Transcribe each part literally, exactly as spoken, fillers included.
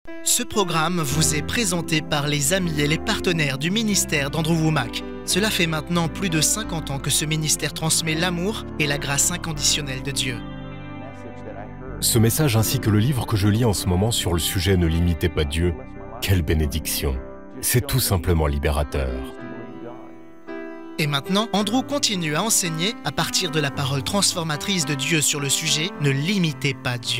Ce programme vous est présenté par les amis et les partenaires du ministère d'Andrew Wommack. Cela fait maintenant plus de cinquante ans que ce ministère transmet l'amour et la grâce inconditionnelle de Dieu. Ce message ainsi que le livre que je lis en ce moment sur le sujet « Ne limitez pas Dieu », quelle bénédiction! C'est tout simplement libérateur. Et maintenant, Andrew continue à enseigner à partir de la parole transformatrice de Dieu sur le sujet « Ne limitez pas Dieu ».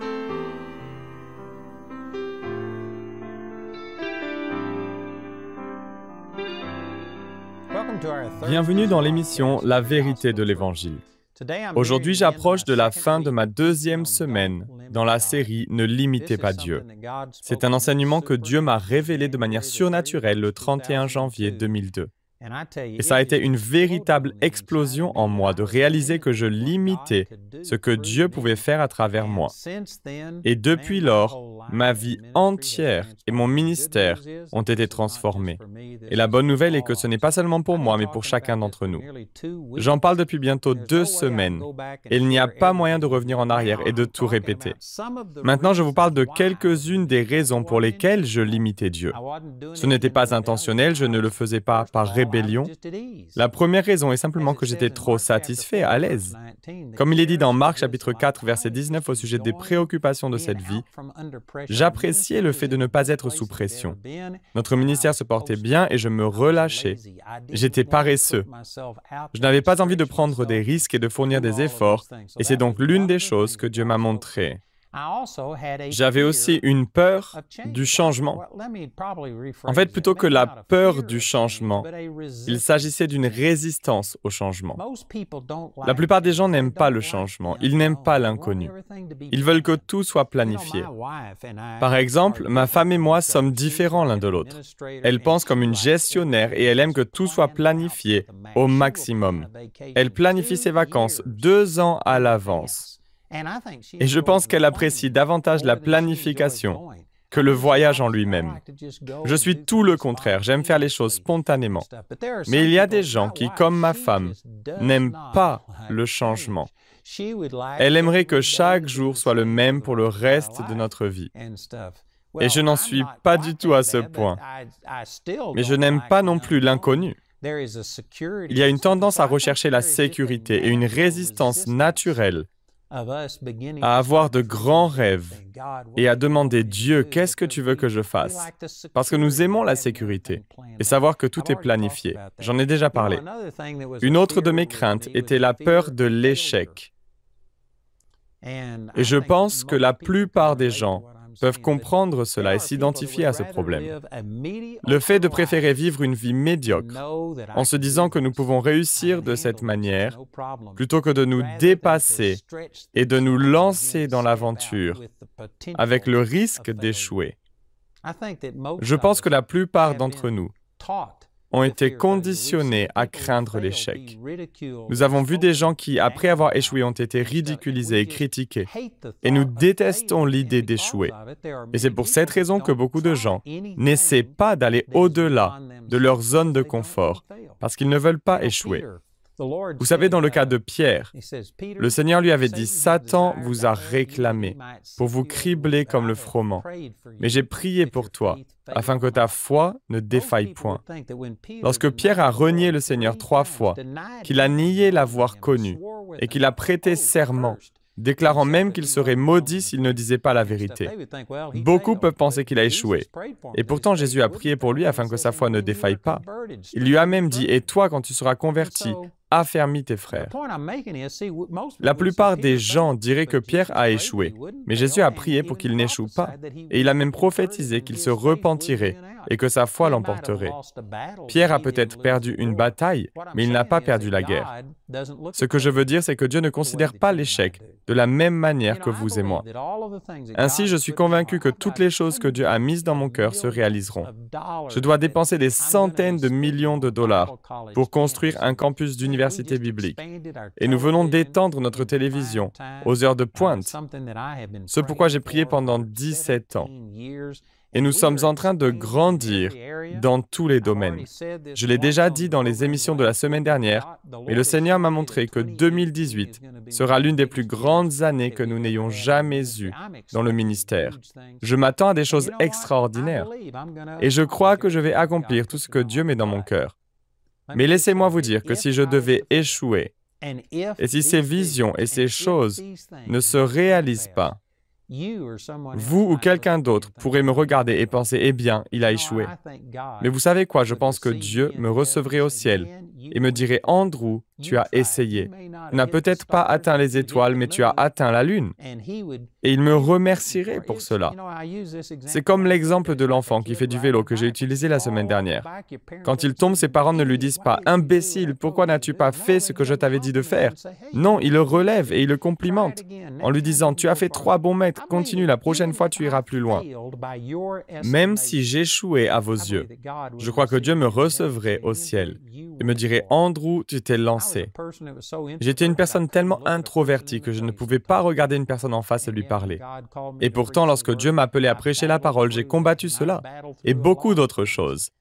Bienvenue dans l'émission La vérité de l'Évangile. Aujourd'hui, j'approche de la fin de ma deuxième semaine dans la série « Ne limitez pas Dieu ». C'est un enseignement que Dieu m'a révélé de manière surnaturelle le trente et un janvier deux mille deux. Et ça a été une véritable explosion en moi de réaliser que je limitais ce que Dieu pouvait faire à travers moi. Et depuis lors, ma vie entière et mon ministère ont été transformés. Et la bonne nouvelle est que ce n'est pas seulement pour moi, mais pour chacun d'entre nous. J'en parle depuis bientôt deux semaines, et il n'y a pas moyen de revenir en arrière et de tout répéter. Maintenant, je vous parle de quelques-unes des raisons pour lesquelles je limitais Dieu. Ce n'était pas intentionnel, je ne le faisais pas par rébellion. La première raison est simplement que j'étais trop satisfait, à l'aise. Comme il est dit dans Marc chapitre quatre, verset dix-neuf au sujet des préoccupations de cette vie, j'appréciais le fait de ne pas être sous pression. Notre ministère se portait bien et je me relâchais. J'étais paresseux. Je n'avais pas envie de prendre des risques et de fournir des efforts, et c'est donc l'une des choses que Dieu m'a montrées. J'avais aussi une peur du changement. En fait, plutôt que la peur du changement, il s'agissait d'une résistance au changement. La plupart des gens n'aiment pas le changement, ils n'aiment pas l'inconnu. Ils veulent que tout soit planifié. Par exemple, ma femme et moi sommes différents l'un de l'autre. Elle pense comme une gestionnaire et elle aime que tout soit planifié au maximum. Elle planifie ses vacances deux ans à l'avance. Et je pense qu'elle apprécie davantage la planification que le voyage en lui-même. Je suis tout le contraire, j'aime faire les choses spontanément. Mais il y a des gens qui, comme ma femme, n'aiment pas le changement. Elle aimerait que chaque jour soit le même pour le reste de notre vie. Et je n'en suis pas du tout à ce point. Mais je n'aime pas non plus l'inconnu. Il y a une tendance à rechercher la sécurité et une résistance naturelle à avoir de grands rêves et à demander « Dieu, qu'est-ce que tu veux que je fasse ?» Parce que nous aimons la sécurité et savoir que tout est planifié. J'en ai déjà parlé. Une autre de mes craintes était la peur de l'échec. Et je pense que la plupart des gens peuvent comprendre cela et s'identifier à ce problème. Le fait de préférer vivre une vie médiocre en se disant que nous pouvons réussir de cette manière plutôt que de nous dépasser et de nous lancer dans l'aventure avec le risque d'échouer. Je pense que la plupart d'entre nous ont été conditionnés à craindre l'échec. Nous avons vu des gens qui, après avoir échoué, ont été ridiculisés et critiqués. Et nous détestons l'idée d'échouer. Et c'est pour cette raison que beaucoup de gens n'essaient pas d'aller au-delà de leur zone de confort, parce qu'ils ne veulent pas échouer. Vous savez, dans le cas de Pierre, le Seigneur lui avait dit « Satan vous a réclamé pour vous cribler comme le froment. Mais j'ai prié pour toi, afin que ta foi ne défaille point. » Lorsque Pierre a renié le Seigneur trois fois, qu'il a nié l'avoir connu et qu'il a prêté serment, déclarant même qu'il serait maudit s'il ne disait pas la vérité. Beaucoup peuvent penser qu'il a échoué. Et pourtant, Jésus a prié pour lui afin que sa foi ne défaille pas. Il lui a même dit « Et toi, quand tu seras converti, affermis tes frères. » La plupart des gens diraient que Pierre a échoué, mais Jésus a prié pour qu'il n'échoue pas. Et il a même prophétisé qu'il se repentirait et que sa foi l'emporterait. Pierre a peut-être perdu une bataille, mais il n'a pas perdu la guerre. Ce que je veux dire, c'est que Dieu ne considère pas l'échec de la même manière que vous et moi. Ainsi, je suis convaincu que toutes les choses que Dieu a mises dans mon cœur se réaliseront. Je dois dépenser des centaines de millions de dollars pour construire un campus d'université biblique. Et nous venons d'étendre notre télévision aux heures de pointe. Ce pourquoi j'ai prié pendant dix-sept ans. Et nous sommes en train de grandir dans tous les domaines. Je l'ai déjà dit dans les émissions de la semaine dernière, mais le Seigneur m'a montré que deux mille dix-huit sera l'une des plus grandes années que nous n'ayons jamais eues dans le ministère. Je m'attends à des choses extraordinaires et je crois que je vais accomplir tout ce que Dieu met dans mon cœur. Mais laissez-moi vous dire que si je devais échouer, et si ces visions et ces choses ne se réalisent pas, vous ou quelqu'un d'autre pourrait me regarder et penser « Eh bien, il a échoué ». Mais vous savez quoi? Je pense que Dieu me recevrait au ciel et me dirait « Andrew, tu as essayé. Tu n'as peut-être pas atteint les étoiles, mais tu as atteint la lune. » Et il me remercierait pour cela. C'est comme l'exemple de l'enfant qui fait du vélo que j'ai utilisé la semaine dernière. Quand il tombe, ses parents ne lui disent pas « Imbécile, pourquoi n'as-tu pas fait ce que je t'avais dit de faire ?» Non, il le relève et il le complimente en lui disant « Tu as fait trois bons mètres, continue, la prochaine fois tu iras plus loin. » Même si j'échouais à vos yeux, je crois que Dieu me recevrait au ciel et me dirait « Andrew, tu t'es lancé. » J'étais une personne tellement introvertie que je ne pouvais pas regarder une personne en face et lui parler. Et pourtant, lorsque Dieu m'appelait à prêcher la parole, j'ai combattu cela et beaucoup d'autres choses.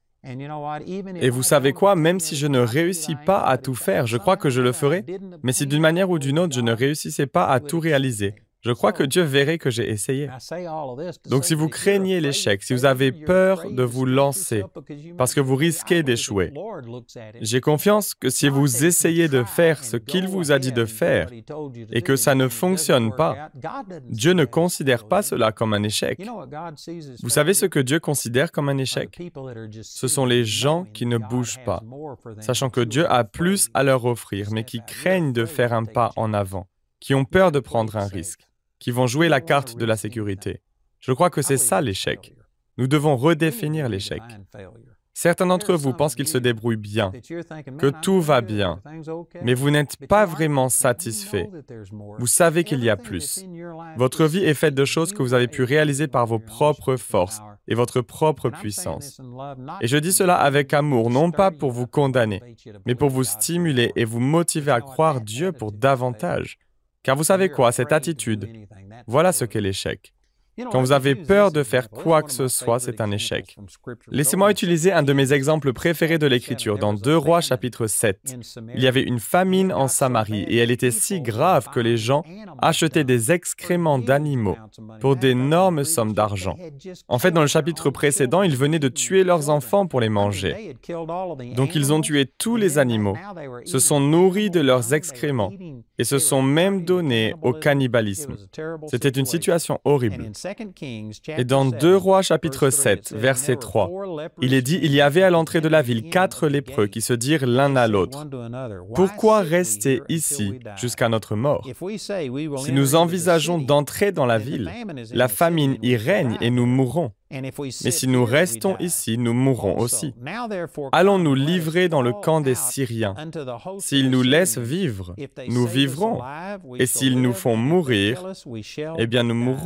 Et vous savez quoi? Même si je ne réussis pas à tout faire, je crois que je le ferai, mais si d'une manière ou d'une autre, je ne réussissais pas à tout réaliser, je crois que Dieu verrait que j'ai essayé. Donc si vous craignez l'échec, si vous avez peur de vous lancer parce que vous risquez d'échouer, j'ai confiance que si vous essayez de faire ce qu'il vous a dit de faire et que ça ne fonctionne pas, Dieu ne considère pas cela comme un échec. Vous savez ce que Dieu considère comme un échec? Ce sont les gens qui ne bougent pas, sachant que Dieu a plus à leur offrir, mais qui craignent de faire un pas en avant, qui ont peur de prendre un risque, qui vont jouer la carte de la sécurité. Je crois que c'est ça l'échec. Nous devons redéfinir l'échec. Certains d'entre vous pensent qu'ils se débrouillent bien, que tout va bien, mais vous n'êtes pas vraiment satisfait. Vous savez qu'il y a plus. Votre vie est faite de choses que vous avez pu réaliser par vos propres forces et votre propre puissance. Et je dis cela avec amour, non pas pour vous condamner, mais pour vous stimuler et vous motiver à croire Dieu pour davantage. Car vous savez quoi, cette attitude, voilà ce qu'est l'échec. Quand vous avez peur de faire quoi que ce soit, c'est un échec. Laissez-moi utiliser un de mes exemples préférés de l'Écriture, dans deux Rois chapitre sept. Il y avait une famine en Samarie et elle était si grave que les gens achetaient des excréments d'animaux pour d'énormes sommes d'argent. En fait, dans le chapitre précédent, ils venaient de tuer leurs enfants pour les manger. Donc ils ont tué tous les animaux, se sont nourris de leurs excréments et se sont même donnés au cannibalisme. C'était une situation horrible. Et dans deux Rois chapitre sept, verset trois, il est dit « Il y avait à l'entrée de la ville quatre lépreux qui se dirent l'un à l'autre. Pourquoi rester ici jusqu'à notre mort? Si nous envisageons d'entrer dans la ville, la famine y règne et nous mourrons. Mais si nous restons ici, nous mourrons aussi. Allons nous livrer dans le camp des Syriens. S'ils nous laissent vivre, nous vivrons. Et s'ils nous font mourir, eh bien nous mourrons. »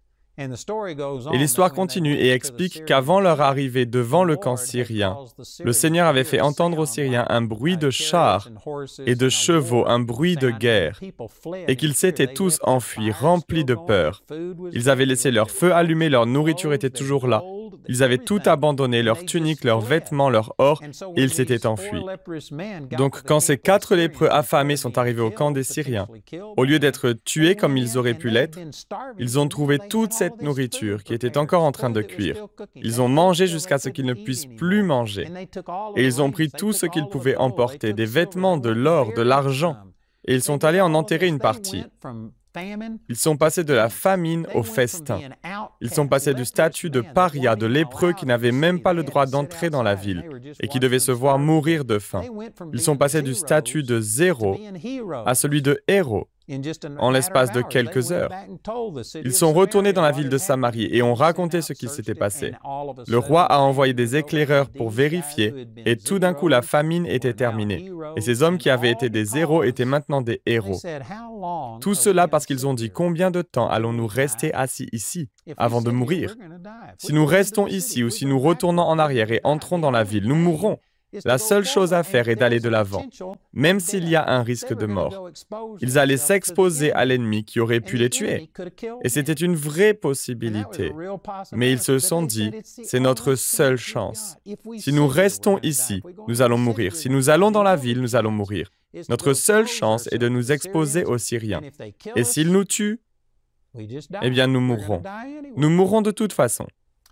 Et l'histoire continue et explique qu'avant leur arrivée devant le camp syrien, le Seigneur avait fait entendre aux Syriens un bruit de chars et de chevaux, un bruit de guerre, et qu'ils s'étaient tous enfuis, remplis de peur. Ils avaient laissé leur feu allumé, leur nourriture était toujours là. Ils avaient tout abandonné, leurs tuniques, leurs vêtements, leur or, et ils s'étaient enfuis. Donc, quand ces quatre lépreux affamés sont arrivés au camp des Syriens, au lieu d'être tués comme ils auraient pu l'être, ils ont trouvé toute cette nourriture qui était encore en train de cuire. Ils ont mangé jusqu'à ce qu'ils ne puissent plus manger. Et ils ont pris tout ce qu'ils pouvaient emporter, des vêtements, de l'or, de l'argent, et ils sont allés en enterrer une partie. Ils sont passés de la famine au festin. Ils sont passés du statut de paria, de lépreux qui n'avaient même pas le droit d'entrer dans la ville et qui devaient se voir mourir de faim. Ils sont passés du statut de zéro à celui de héros en l'espace de quelques heures. Ils sont retournés dans la ville de Samarie et ont raconté ce qu'il s'était passé. Le roi a envoyé des éclaireurs pour vérifier et tout d'un coup la famine était terminée. Et ces hommes qui avaient été des héros étaient maintenant des héros. Tout cela parce qu'ils ont dit « Combien de temps allons-nous rester assis ici avant de mourir? Si nous restons ici ou si nous retournons en arrière et entrons dans la ville, nous mourrons. La seule chose à faire est d'aller de l'avant, même s'il y a un risque de mort. Ils allaient s'exposer à l'ennemi qui aurait pu les tuer. Et c'était une vraie possibilité. Mais ils se sont dit, c'est notre seule chance. Si nous restons ici, nous allons mourir. Si nous allons dans la ville, nous allons mourir. Notre seule chance est de nous exposer aux Syriens. Et s'ils nous tuent, eh bien nous mourrons. Nous mourrons de toute façon.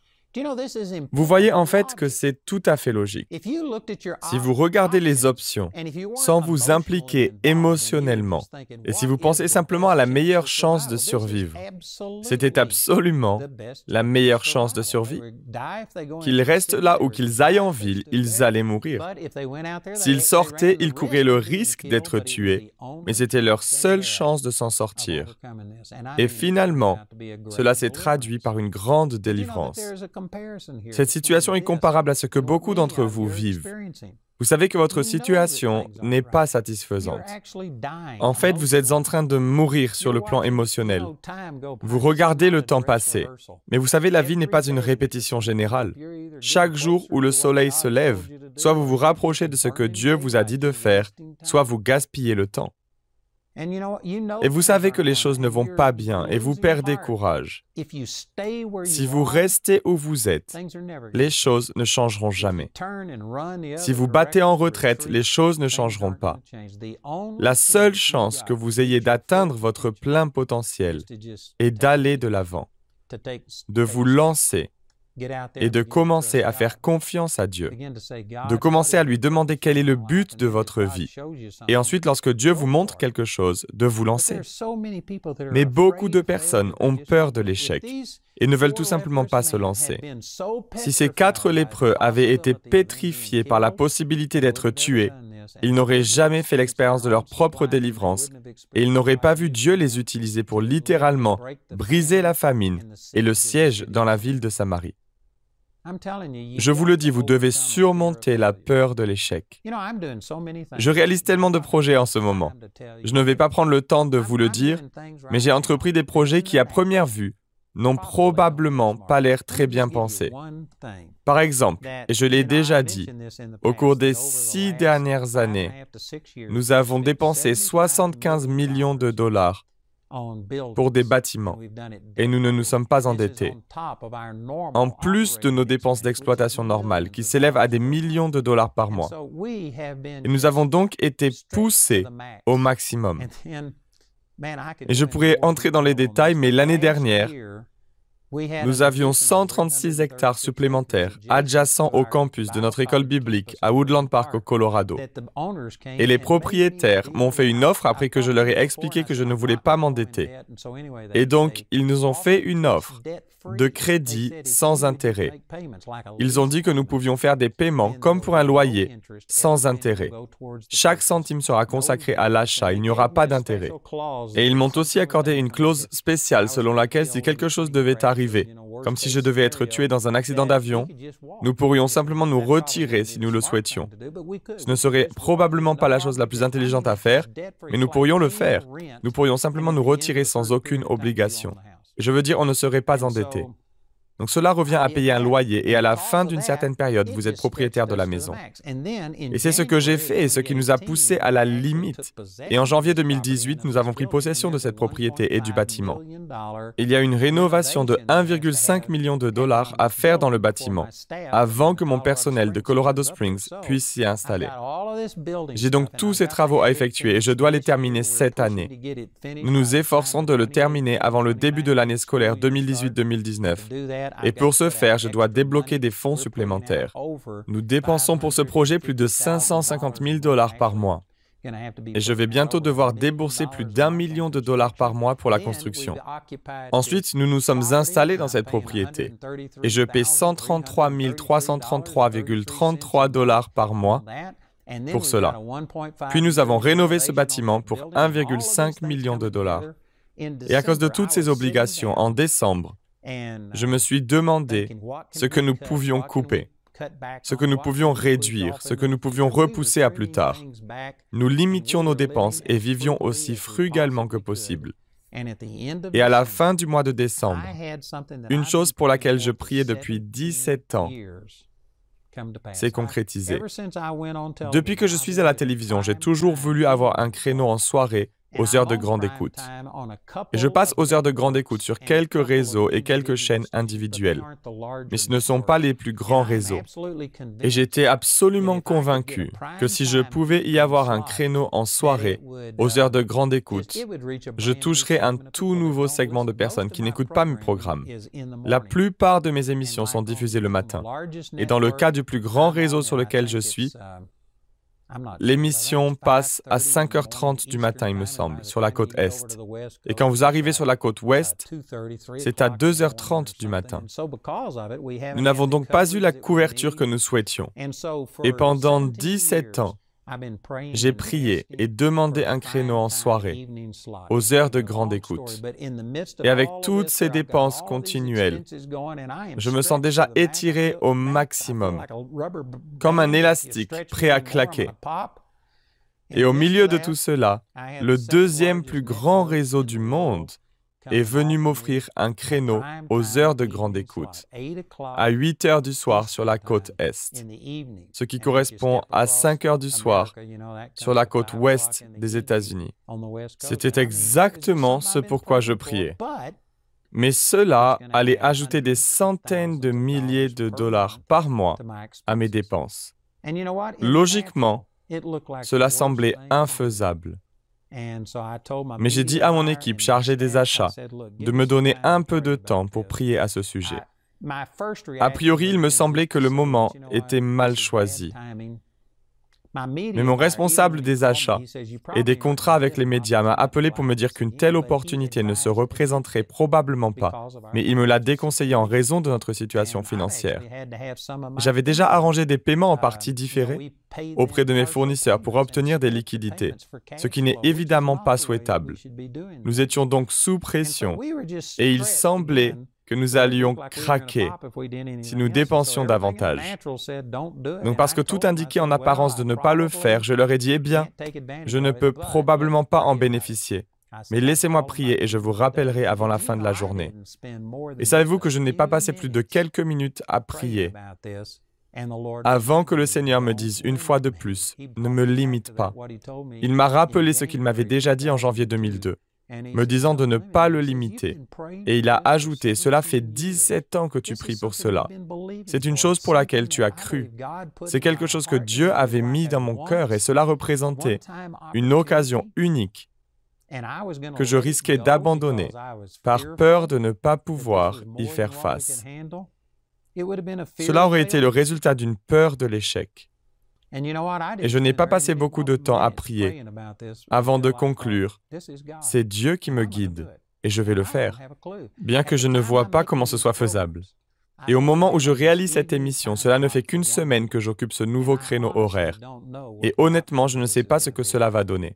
Vous voyez en fait que c'est tout à fait logique. Si vous regardez les options sans vous impliquer émotionnellement et si vous pensez simplement à la meilleure chance de survivre, c'était absolument la meilleure chance de survie. Qu'ils restent là ou qu'ils aillent en ville, ils allaient mourir. S'ils sortaient, ils couraient le risque d'être tués, mais c'était leur seule chance de s'en sortir. Et finalement, cela s'est traduit par une grande délivrance. Cette situation est comparable à ce que beaucoup d'entre vous vivent. Vous savez que votre situation n'est pas satisfaisante. En fait, vous êtes en train de mourir sur le plan émotionnel. Vous regardez le temps passer. Mais vous savez, la vie n'est pas une répétition générale. Chaque jour où le soleil se lève, soit vous vous rapprochez de ce que Dieu vous a dit de faire, soit vous gaspillez le temps. Et vous savez que les choses ne vont pas bien et vous perdez courage. Si vous restez où vous êtes, les choses ne changeront jamais. Si vous battez en retraite, les choses ne changeront pas. La seule chance que vous ayez d'atteindre votre plein potentiel est d'aller de l'avant, de vous lancer et de commencer à faire confiance à Dieu, de commencer à lui demander quel est le but de votre vie. Et ensuite, lorsque Dieu vous montre quelque chose, de vous lancer. Mais beaucoup de personnes ont peur de l'échec et ne veulent tout simplement pas se lancer. Si ces quatre lépreux avaient été pétrifiés par la possibilité d'être tués, ils n'auraient jamais fait l'expérience de leur propre délivrance et ils n'auraient pas vu Dieu les utiliser pour littéralement briser la famine et le siège dans la ville de Samarie. Je vous le dis, vous devez surmonter la peur de l'échec. Je réalise tellement de projets en ce moment. Je ne vais pas prendre le temps de vous le dire, mais j'ai entrepris des projets qui, à première vue, n'ont probablement pas l'air très bien pensés. Par exemple, et je l'ai déjà dit, au cours des six dernières années, nous avons dépensé soixante-quinze millions de dollars pour des bâtiments, et nous ne nous sommes pas endettés. En plus de nos dépenses d'exploitation normales, qui s'élèvent à des millions de dollars par mois. Et nous avons donc été poussés au maximum. Et je pourrais entrer dans les détails, mais l'année dernière, nous avions cent trente-six hectares supplémentaires adjacents au campus de notre école biblique à Woodland Park au Colorado. Et les propriétaires m'ont fait une offre après que je leur ai expliqué que je ne voulais pas m'endetter. Et donc, ils nous ont fait une offre de crédit sans intérêt. Ils ont dit que nous pouvions faire des paiements comme pour un loyer, sans intérêt. Chaque centime sera consacré à l'achat, il n'y aura pas d'intérêt. Et ils m'ont aussi accordé une clause spéciale selon laquelle si quelque chose devait arriver, comme si je devais être tué dans un accident d'avion, nous pourrions simplement nous retirer si nous le souhaitions. Ce ne serait probablement pas la chose la plus intelligente à faire, mais nous pourrions le faire. Nous pourrions simplement nous retirer sans aucune obligation. Je veux dire, on ne serait pas endetté. Donc cela revient à payer un loyer et à la fin d'une certaine période, vous êtes propriétaire de la maison. Et c'est ce que j'ai fait et ce qui nous a poussés à la limite. Et en janvier deux mille dix-huit, nous avons pris possession de cette propriété et du bâtiment. Il y a une rénovation de un virgule cinq million de dollars à faire dans le bâtiment avant que mon personnel de Colorado Springs puisse s'y installer. J'ai donc tous ces travaux à effectuer et je dois les terminer cette année. Nous nous efforçons de le terminer avant le début de l'année scolaire deux mille dix-huit deux mille dix-neuf. Et pour ce faire, je dois débloquer des fonds supplémentaires. Nous dépensons pour ce projet plus de cinq cent cinquante mille dollars par mois. Et je vais bientôt devoir débourser plus d'un million de dollars par mois pour la construction. Ensuite, nous nous sommes installés dans cette propriété. Et je paie cent trente-trois mille trois cent trente-trois virgule trente-trois dollars par mois pour cela. Puis nous avons rénové ce bâtiment pour un virgule cinq million de dollars. Et à cause de toutes ces obligations, en décembre, je me suis demandé ce que nous pouvions couper, ce que nous pouvions réduire, ce que nous pouvions repousser à plus tard. Nous limitions nos dépenses et vivions aussi frugalement que possible. Et à la fin du mois de décembre, une chose pour laquelle je priais depuis dix-sept ans, s'est concrétisé. Depuis que je suis à la télévision, j'ai toujours voulu avoir un créneau en soirée aux heures de grande écoute. Et je passe aux heures de grande écoute sur quelques réseaux et quelques chaînes individuelles. Mais ce ne sont pas les plus grands réseaux. Et j'étais absolument convaincu que si je pouvais y avoir un créneau en soirée aux heures de grande écoute, je toucherais un tout nouveau segment de personnes qui n'écoutent pas mes programmes. La plupart de mes émissions sont diffusées le matin. Et dans le cas du plus grand réseau sur lequel je suis, l'émission passe à cinq heures trente du matin, il me semble, sur la côte Est. Et quand vous arrivez sur la côte Ouest, c'est à deux heures trente du matin. Nous n'avons donc pas eu la couverture que nous souhaitions. Et pendant dix-sept ans, j'ai prié et demandé un créneau en soirée, aux heures de grande écoute. Et avec toutes ces dépenses continuelles, je me sens déjà étiré au maximum, comme un élastique prêt à claquer. Et au milieu de tout cela, le deuxième plus grand réseau du monde est venu m'offrir un créneau aux heures de grande écoute, à huit heures du soir sur la côte Est, ce qui correspond à cinq heures du soir sur la côte Ouest des États-Unis. C'était exactement ce pourquoi je priais. Mais cela allait ajouter des centaines de milliers de dollars par mois à mes dépenses. Logiquement, cela semblait infaisable. Mais j'ai dit à mon équipe chargée des achats de me donner un peu de temps pour prier à ce sujet. A priori, il me semblait que le moment était mal choisi. Mais mon responsable des achats et des contrats avec les médias m'a appelé pour me dire qu'une telle opportunité ne se représenterait probablement pas, mais il me l'a déconseillé en raison de notre situation financière. J'avais déjà arrangé des paiements en partie différés auprès de mes fournisseurs pour obtenir des liquidités, ce qui n'est évidemment pas souhaitable. Nous étions donc sous pression et il semblait que nous allions craquer si nous dépensions davantage. Donc parce que tout indiquait en apparence de ne pas le faire, je leur ai dit, eh bien, je ne peux probablement pas en bénéficier. Mais laissez-moi prier et je vous rappellerai avant la fin de la journée. Et savez-vous que je n'ai pas passé plus de quelques minutes à prier avant que le Seigneur me dise une fois de plus, ne me limite pas. Il m'a rappelé ce qu'il m'avait déjà dit en janvier deux mille deux. Me disant de ne pas le limiter. Et il a ajouté, « Cela fait dix-sept ans que tu pries pour cela. C'est une chose pour laquelle tu as cru. C'est quelque chose que Dieu avait mis dans mon cœur et cela représentait une occasion unique que je risquais d'abandonner par peur de ne pas pouvoir y faire face. Cela aurait été le résultat d'une peur de l'échec. Et je n'ai pas passé beaucoup de temps à prier avant de conclure, c'est Dieu qui me guide et je vais le faire, bien que je ne vois pas comment ce soit faisable. Et au moment où je réalise cette émission, cela ne fait qu'une semaine que j'occupe ce nouveau créneau horaire. Et honnêtement, je ne sais pas ce que cela va donner.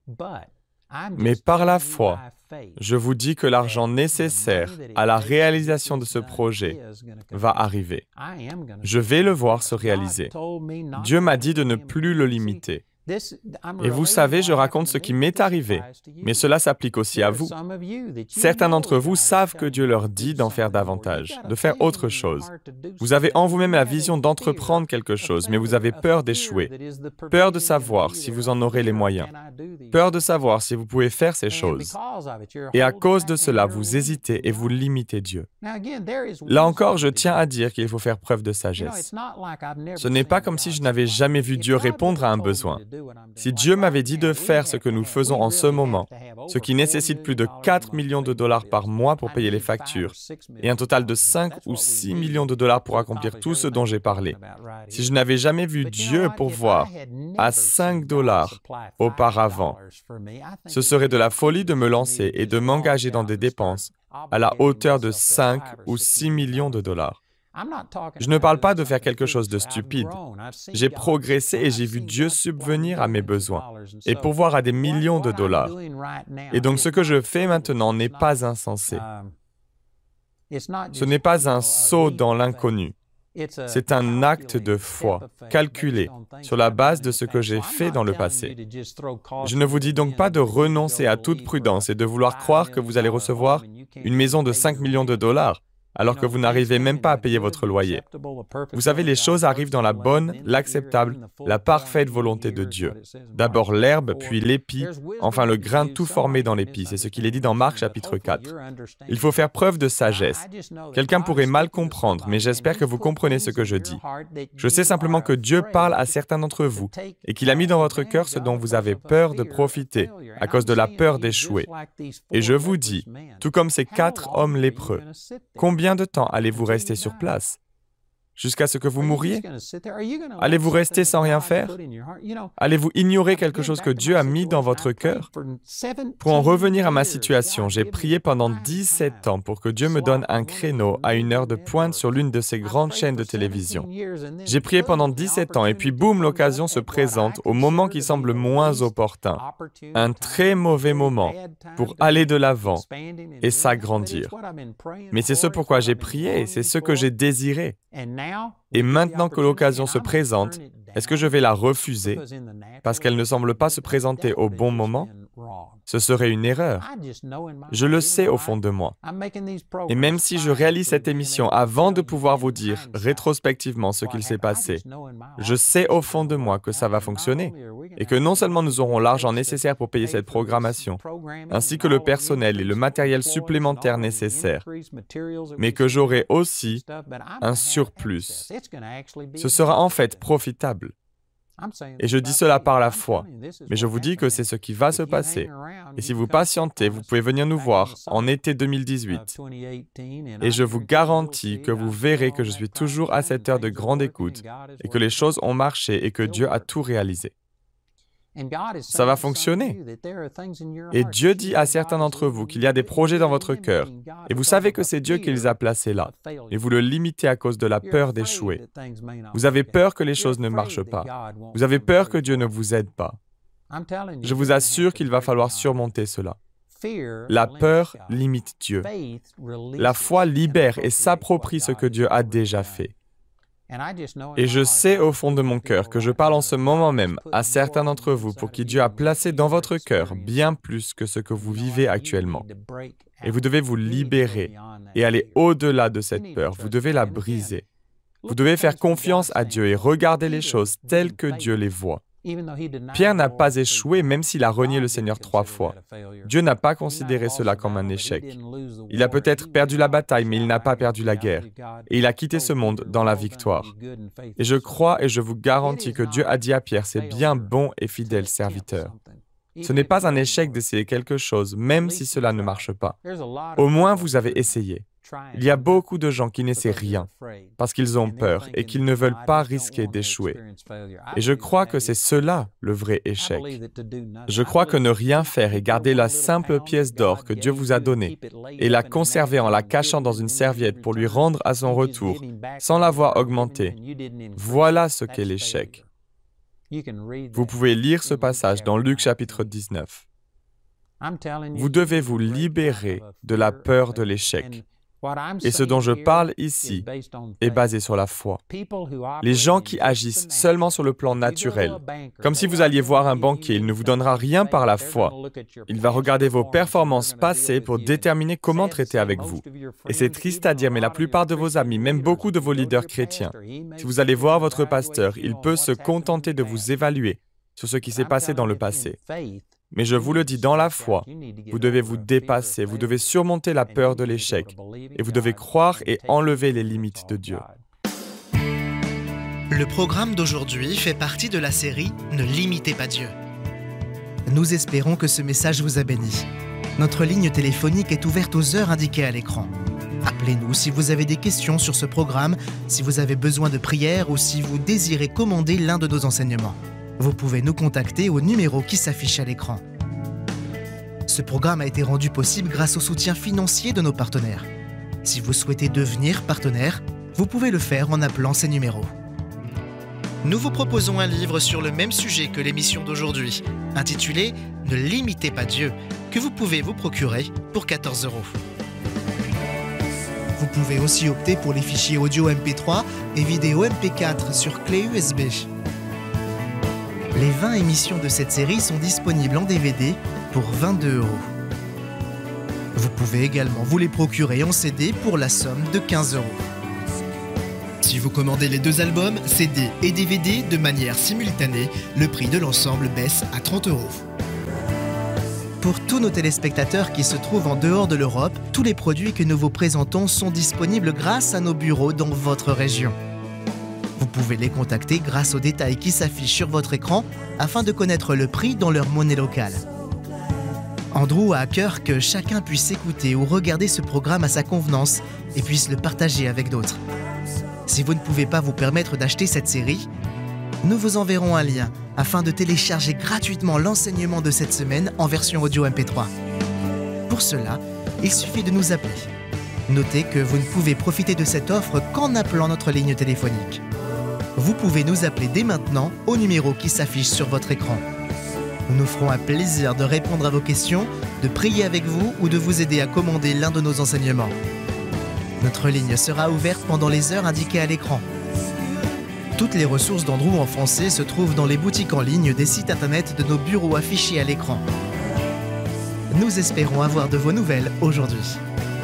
Mais par la foi, je vous dis que l'argent nécessaire à la réalisation de ce projet va arriver. Je vais le voir se réaliser. Dieu m'a dit de ne plus le limiter. Et vous savez, je raconte ce qui m'est arrivé, mais cela s'applique aussi à vous. Certains d'entre vous savent que Dieu leur dit d'en faire davantage, de faire autre chose. Vous avez en vous-même la vision d'entreprendre quelque chose, mais vous avez peur d'échouer, peur de savoir si vous en aurez les moyens, peur de savoir si vous pouvez faire ces choses. Et à cause de cela, vous hésitez et vous limitez Dieu. Là encore, je tiens à dire qu'il faut faire preuve de sagesse. Ce n'est pas comme si je n'avais jamais vu Dieu répondre à un besoin. Si Dieu m'avait dit de faire ce que nous faisons en ce moment, ce qui nécessite plus de quatre millions de dollars par mois pour payer les factures, et un total de cinq ou six millions de dollars pour accomplir tout ce dont j'ai parlé, si je n'avais jamais vu Dieu pourvoir à cinq dollars auparavant, ce serait de la folie de me lancer et de m'engager dans des dépenses à la hauteur de cinq ou six millions de dollars. Je ne parle pas de faire quelque chose de stupide. J'ai progressé et j'ai vu Dieu subvenir à mes besoins et pourvoir à des millions de dollars. Et donc ce que je fais maintenant n'est pas insensé. Ce n'est pas un saut dans l'inconnu. C'est un acte de foi, calculé, sur la base de ce que j'ai fait dans le passé. Je ne vous dis donc pas de renoncer à toute prudence et de vouloir croire que vous allez recevoir une maison de cinq millions de dollars. alors que vous n'arrivez même pas à payer votre loyer. Vous savez, les choses arrivent dans la bonne, l'acceptable, la parfaite volonté de Dieu. D'abord l'herbe, puis l'épi, enfin le grain tout formé dans l'épi. C'est ce qu'il est dit dans Marc chapitre quatre. Il faut faire preuve de sagesse. Quelqu'un pourrait mal comprendre, mais j'espère que vous comprenez ce que je dis. Je sais simplement que Dieu parle à certains d'entre vous et qu'il a mis dans votre cœur ce dont vous avez peur de profiter à cause de la peur d'échouer. Et je vous dis, tout comme ces quatre hommes lépreux, combien de temps allez-vous rester sur place? Jusqu'à ce que vous mouriez? Allez-vous rester sans rien faire? Allez-vous ignorer quelque chose que Dieu a mis dans votre cœur? Pour en revenir à ma situation, j'ai prié pendant dix-sept ans pour que Dieu me donne un créneau à une heure de pointe sur l'une de ces grandes chaînes de télévision. J'ai prié pendant dix-sept ans et puis boum, l'occasion se présente au moment qui semble moins opportun. Un très mauvais moment pour aller de l'avant et s'agrandir. Mais c'est ce pourquoi j'ai prié, c'est ce que j'ai désiré. Et maintenant que l'occasion se présente, est-ce que je vais la refuser parce qu'elle ne semble pas se présenter au bon moment? Ce serait une erreur. Je le sais au fond de moi. Et même si je réalise cette émission avant de pouvoir vous dire rétrospectivement ce qu'il s'est passé, je sais au fond de moi que ça va fonctionner et que non seulement nous aurons l'argent nécessaire pour payer cette programmation, ainsi que le personnel et le matériel supplémentaire nécessaire, mais que j'aurai aussi un surplus. Ce sera en fait profitable. Et je dis cela par la foi, mais je vous dis que c'est ce qui va se passer. Et si vous patientez, vous pouvez venir nous voir en été deux mille dix-huit. Et je vous garantis que vous verrez que je suis toujours à cette heure de grande écoute et que les choses ont marché et que Dieu a tout réalisé. Ça va fonctionner. Et Dieu dit à certains d'entre vous qu'il y a des projets dans votre cœur. Et vous savez que c'est Dieu qui les a placés là. Et vous le limitez à cause de la peur d'échouer. Vous avez peur que les choses ne marchent pas. Vous avez peur que Dieu ne vous aide pas. Je vous assure qu'il va falloir surmonter cela. La peur limite Dieu. La foi libère et s'approprie ce que Dieu a déjà fait. Et je sais au fond de mon cœur que je parle en ce moment même à certains d'entre vous pour qui Dieu a placé dans votre cœur bien plus que ce que vous vivez actuellement. Et vous devez vous libérer et aller au-delà de cette peur. Vous devez la briser. Vous devez faire confiance à Dieu et regarder les choses telles que Dieu les voit. Pierre n'a pas échoué même s'il a renié le Seigneur trois fois. Dieu n'a pas considéré cela comme un échec. Il a peut-être perdu la bataille, mais il n'a pas perdu la guerre. Et il a quitté ce monde dans la victoire. Et je crois et je vous garantis que Dieu a dit à Pierre, c'est bien bon et fidèle serviteur. Ce n'est pas un échec d'essayer quelque chose, même si cela ne marche pas. Au moins, vous avez essayé. Il y a beaucoup de gens qui n'essaient rien parce qu'ils ont peur et qu'ils ne veulent pas risquer d'échouer. Et je crois que c'est cela le vrai échec. Je crois que ne rien faire et garder la simple pièce d'or que Dieu vous a donnée et la conserver en la cachant dans une serviette pour lui rendre à son retour sans l'avoir augmentée, voilà ce qu'est l'échec. Vous pouvez lire ce passage dans Luc chapitre dix-neuf. Vous devez vous libérer de la peur de l'échec. Et ce dont je parle ici est basé sur la foi. Les gens qui agissent seulement sur le plan naturel, comme si vous alliez voir un banquier, il ne vous donnera rien par la foi. Il va regarder vos performances passées pour déterminer comment traiter avec vous. Et c'est triste à dire, mais la plupart de vos amis, même beaucoup de vos leaders chrétiens, si vous allez voir votre pasteur, il peut se contenter de vous évaluer sur ce qui s'est passé dans le passé. Mais je vous le dis, dans la foi, vous devez vous dépasser, vous devez surmonter la peur de l'échec, et vous devez croire et enlever les limites de Dieu. Le programme d'aujourd'hui fait partie de la série « Ne limitez pas Dieu ». Nous espérons que ce message vous a béni. Notre ligne téléphonique est ouverte aux heures indiquées à l'écran. Appelez-nous si vous avez des questions sur ce programme, si vous avez besoin de prière ou si vous désirez commander l'un de nos enseignements. Vous pouvez nous contacter au numéro qui s'affiche à l'écran. Ce programme a été rendu possible grâce au soutien financier de nos partenaires. Si vous souhaitez devenir partenaire, vous pouvez le faire en appelant ces numéros. Nous vous proposons un livre sur le même sujet que l'émission d'aujourd'hui, intitulé « Ne limitez pas Dieu », que vous pouvez vous procurer pour quatorze euros. Vous pouvez aussi opter pour les fichiers audio M P trois et vidéo M P quatre sur clé U S B. Les vingt émissions de cette série sont disponibles en D V D pour vingt-deux euros. Vous pouvez également vous les procurer en C D pour la somme de quinze euros. Si vous commandez les deux albums, C D et D V D de manière simultanée, le prix de l'ensemble baisse à trente euros. Pour tous nos téléspectateurs qui se trouvent en dehors de l'Europe, tous les produits que nous vous présentons sont disponibles grâce à nos bureaux dans votre région. Vous pouvez les contacter grâce aux détails qui s'affichent sur votre écran afin de connaître le prix dans leur monnaie locale. Andrew a à cœur que chacun puisse écouter ou regarder ce programme à sa convenance et puisse le partager avec d'autres. Si vous ne pouvez pas vous permettre d'acheter cette série, nous vous enverrons un lien afin de télécharger gratuitement l'enseignement de cette semaine en version audio M P trois. Pour cela, il suffit de nous appeler. Notez que vous ne pouvez profiter de cette offre qu'en appelant notre ligne téléphonique. Vous pouvez nous appeler dès maintenant au numéro qui s'affiche sur votre écran. Nous nous ferons un plaisir de répondre à vos questions, de prier avec vous ou de vous aider à commander l'un de nos enseignements. Notre ligne sera ouverte pendant les heures indiquées à l'écran. Toutes les ressources d'Andrew en français se trouvent dans les boutiques en ligne des sites internet de nos bureaux affichés à l'écran. Nous espérons avoir de vos nouvelles aujourd'hui.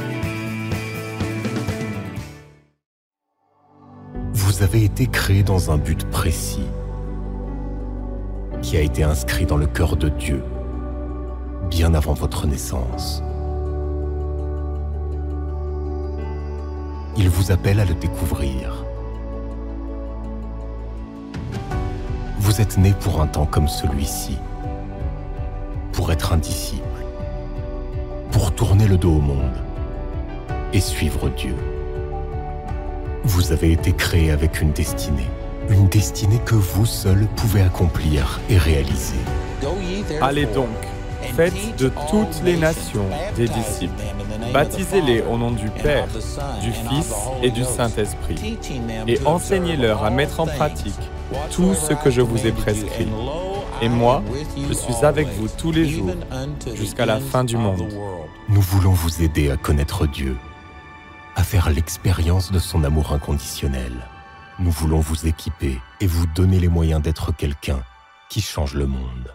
Vous avez été créé dans un but précis, qui a été inscrit dans le cœur de Dieu, bien avant votre naissance. Il vous appelle à le découvrir. Vous êtes né pour un temps comme celui-ci, pour être un disciple, pour tourner le dos au monde et suivre Dieu. Vous avez été créé avec une destinée, une destinée que vous seul pouvez accomplir et réaliser. Allez donc, faites de toutes les nations des disciples. Baptisez-les au nom du Père, du Fils et du Saint-Esprit, et enseignez-leur à mettre en pratique tout ce que je vous ai prescrit. Et moi, je suis avec vous tous les jours, jusqu'à la fin du monde. Nous voulons vous aider à connaître Dieu, à faire l'expérience de son amour inconditionnel. Nous voulons vous équiper et vous donner les moyens d'être quelqu'un qui change le monde.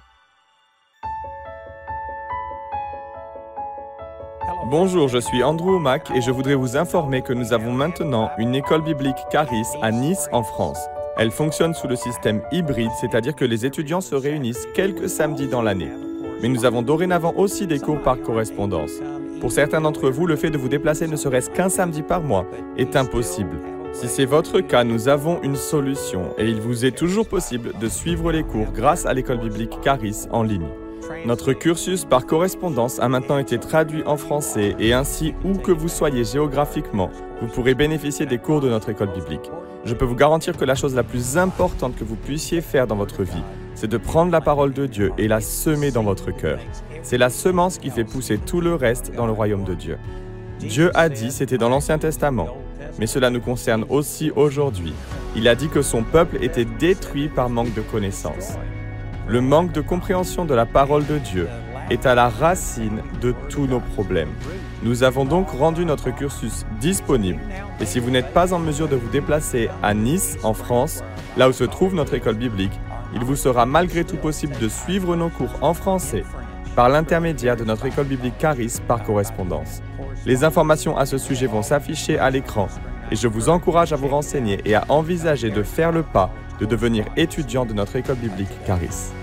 Bonjour, je suis Andrew Womack et je voudrais vous informer que nous avons maintenant une école biblique Charis à Nice en France. Elle fonctionne sous le système hybride, c'est-à-dire que les étudiants se réunissent quelques samedis dans l'année. Mais nous avons dorénavant aussi des cours par correspondance. Pour certains d'entre vous, le fait de vous déplacer ne serait-ce qu'un samedi par mois est impossible. Si c'est votre cas, nous avons une solution et il vous est toujours possible de suivre les cours grâce à l'école biblique Charis en ligne. Notre cursus par correspondance a maintenant été traduit en français et ainsi, où que vous soyez géographiquement, vous pourrez bénéficier des cours de notre école biblique. Je peux vous garantir que la chose la plus importante que vous puissiez faire dans votre vie, c'est de prendre la parole de Dieu et la semer dans votre cœur. C'est la semence qui fait pousser tout le reste dans le royaume de Dieu. Dieu a dit, c'était dans l'Ancien Testament, mais cela nous concerne aussi aujourd'hui. Il a dit que son peuple était détruit par manque de connaissance. Le manque de compréhension de la parole de Dieu est à la racine de tous nos problèmes. Nous avons donc rendu notre cursus disponible. Et si vous n'êtes pas en mesure de vous déplacer à Nice, en France, là où se trouve notre école biblique, il vous sera malgré tout possible de suivre nos cours en français par l'intermédiaire de notre école biblique Charis par correspondance. Les informations à ce sujet vont s'afficher à l'écran et je vous encourage à vous renseigner et à envisager de faire le pas de devenir étudiant de notre école biblique Charis.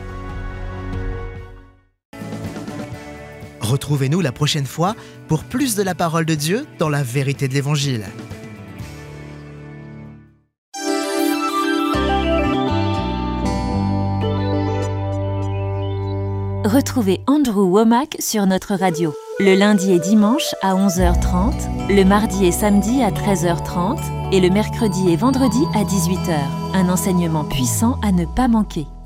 Retrouvez-nous la prochaine fois pour plus de la parole de Dieu dans la vérité de l'Évangile. Retrouvez Andrew Womack sur notre radio, le lundi et dimanche à onze heures trente, le mardi et samedi à treize heures trente et le mercredi et vendredi à dix-huit heures. Un enseignement puissant à ne pas manquer.